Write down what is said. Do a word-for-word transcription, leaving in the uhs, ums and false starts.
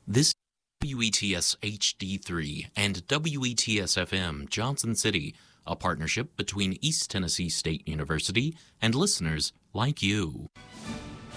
This is W E T S H D three and W E T S F M Johnson City, a partnership between East Tennessee State University and listeners like you.